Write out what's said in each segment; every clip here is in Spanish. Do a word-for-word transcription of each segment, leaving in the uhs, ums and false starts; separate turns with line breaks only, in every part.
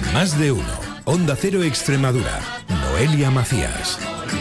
Más de uno. Onda Cero Extremadura. Noelia Macías.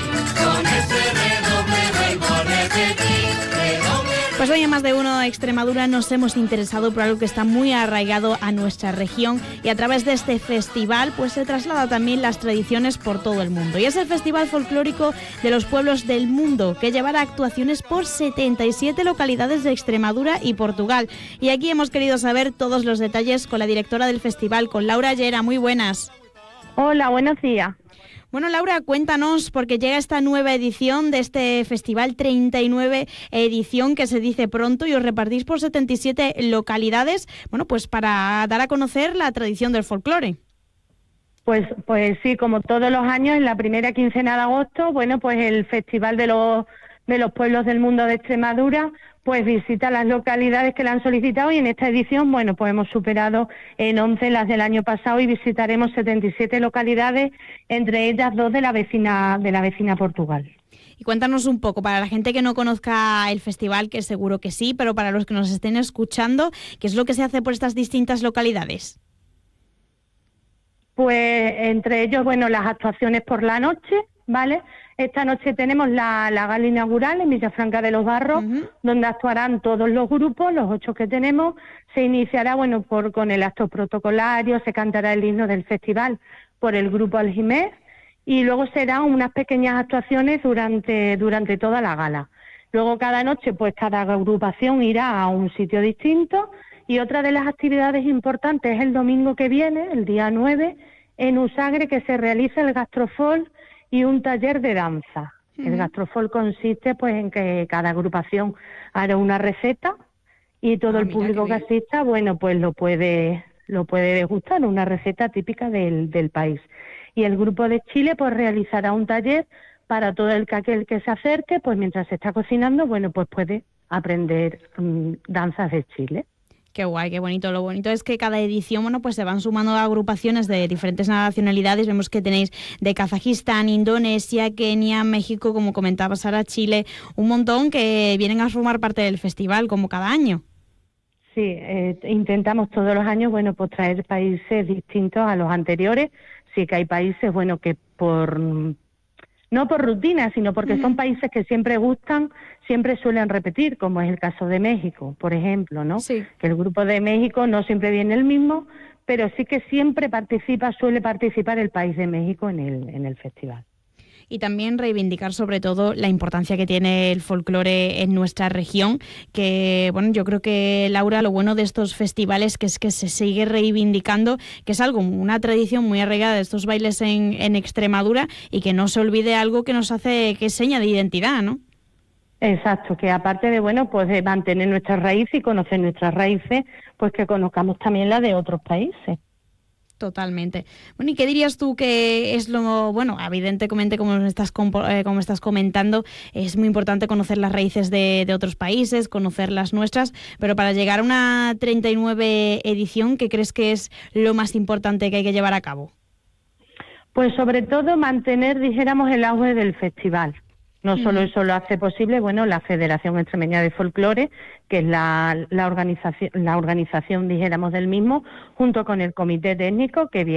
Pues hoy en Más de Uno Extremadura nos hemos interesado por algo que está muy arraigado a nuestra región y a través de este festival pues se traslada también las tradiciones por todo el mundo. Y es el Festival Folclórico de los Pueblos del Mundo, que llevará actuaciones por setenta y siete localidades de Extremadura y Portugal. Y aquí hemos querido saber todos los detalles con la directora del festival, con Laura Llera. Muy buenas.
Hola, buenos días.
Bueno, Laura, cuéntanos, porque llega esta nueva edición de este festival, treinta y nueve edición, que se dice pronto, y os repartís por setenta y siete localidades, bueno, pues para dar a conocer la tradición del folclore.
Pues, pues sí, como todos los años, en la primera quincena de agosto, bueno, pues el Festival de los, de los Pueblos del Mundo de Extremadura, pues visita las localidades que la han solicitado, y en esta edición, bueno, pues hemos superado en once las del año pasado y visitaremos setenta y siete localidades, entre ellas dos de la vecina de la vecina Portugal.
Y cuéntanos un poco, para la gente que no conozca el festival, que seguro que sí, pero para los que nos estén escuchando, ¿qué es lo que se hace por estas distintas localidades?
Pues entre ellos, bueno, las actuaciones por la noche, ¿vale? Esta noche tenemos la, la gala inaugural en Villafranca de los Barros, uh-huh. donde actuarán todos los grupos, los ocho que tenemos. Se iniciará, bueno, por con el acto protocolario, se cantará el himno del festival por el grupo Aljimés, y luego serán unas pequeñas actuaciones durante, durante toda la gala. Luego cada noche, pues cada agrupación irá a un sitio distinto, y otra de las actividades importantes es el domingo que viene, el día nueve, en Usagre, que se realiza el gastrofol y un taller de danza. Uh-huh. El gastrofol consiste pues en que cada agrupación hará una receta y todo ah, el público que asista, bueno, pues lo puede lo puede degustar, una receta típica del, del país. Y el grupo de Chile pues realizará un taller para todo el que aquel que se acerque, pues mientras se está cocinando, bueno, pues puede aprender um, danzas de Chile.
Qué guay, qué bonito. Lo bonito es que cada edición, bueno, pues se van sumando agrupaciones de diferentes nacionalidades. Vemos que tenéis de Kazajistán, Indonesia, Kenia, México, como comentaba Sara, Chile, un montón que vienen a formar parte del festival, como cada año.
Sí, eh, intentamos todos los años, bueno, pues traer países distintos a los anteriores. Sí que hay países, bueno, que por... no por rutina, sino porque uh-huh. son países que siempre gustan, siempre suelen repetir, como es el caso de México, por ejemplo, ¿no?
Sí.
Que el grupo de México no siempre viene el mismo, pero sí que siempre participa, suele participar el país de México en el, en el festival.
Y también reivindicar sobre todo la importancia que tiene el folclore en nuestra región, que bueno, yo creo que, Laura, lo bueno de estos festivales que es que se sigue reivindicando, que es algo, una tradición muy arraigada de estos bailes en, en Extremadura, y que no se olvide algo que nos hace, que es seña de identidad, ¿no?
Exacto, que aparte de, bueno, pues de mantener nuestras raíces y conocer nuestras raíces, pues que conozcamos también las de otros países.
Totalmente. Bueno, ¿y qué dirías tú que es lo, bueno, evidentemente como estás, eh, como estás comentando, es muy importante conocer las raíces de, de otros países, conocer las nuestras, pero para llegar a una treinta y nueve edición, ¿qué crees que es lo más importante que hay que llevar a cabo?
Pues sobre todo mantener, dijéramos, el auge del festival. No solo eso lo hace posible, bueno, la Federación Extremeña de Folclore, que es la, la organización, la organización, dijéramos, del mismo, junto con el comité técnico que viene